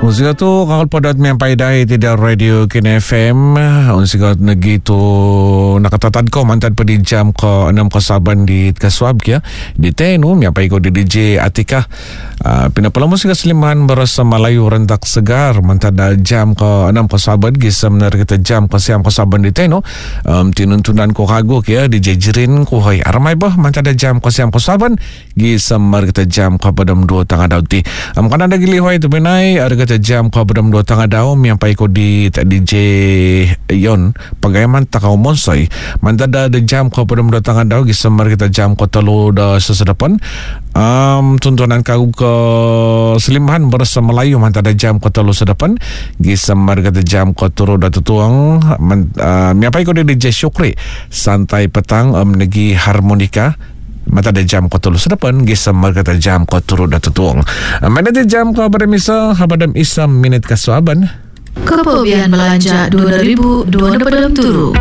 Unsika tu kakal padat miyampai dai tidak radio Kini FM. Unsika nagi tu nakatatad ko mantan pa di jam ko 6 kasaban di kaswab kya. Di tenu miyampai ko di DJ Atika. Pinapala musika seliman berasa Malayu rentak segar mantan da jam ko 6 kasaban gisam nar kita jam ko siam kasaban di tenu. Tinuntunan ko kago kya DJ Jirin ko hoy aramay bah mantan da jam ko siam kasaban gisam nar kita jam ko padam 2 tanga dauti. Kana da gili hoy tu benai arga jam ko bedam 2 tanga daw miyampai ko di DJ yon pagayaman takaw monsoy mantada da jam ko bedam 2 tanga daw gisamar kita jam ko 3 da sesedapan tuntunan kau ke selimahan berasa Melayu mantada jam ko 3 sedapan gisamar kita jam ko 3 da tutuang miyampai ko di DJ Syukri santai petang negi harmonika mata ada jam ko 3 sedapan gisam markata jam ko 3 da tutuang. Manati jam ko bermisa habadam isam minit kaswaban. Kepobian belanja 2000 padam turu.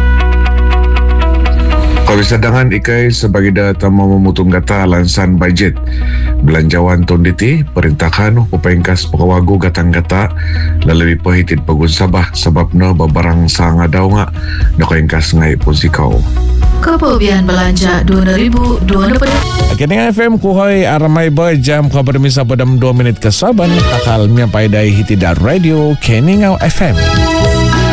Kawisadangan ikai sebagai data memutung kata lansan budget belanjawan tahun diti perintahan upengkas pakawago gatang kata lalui pahitit pagun sabah sebabna babarang sanga daw nga nakengkas ngai pun sikau. Kepobian belanja 2000 padam. Kini FM kuhoy aramay ba jam ko bermisa padam 2 minit kasaban kakal miyampai dai hitida radio Keningau FM.